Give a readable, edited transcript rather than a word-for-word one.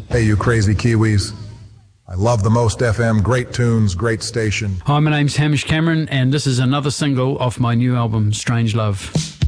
Hey, you crazy Kiwis. I love the Most FM. Great tunes, great station. Hi, my name's Hamish Cameron, and this is another single off my new album, Strange Love.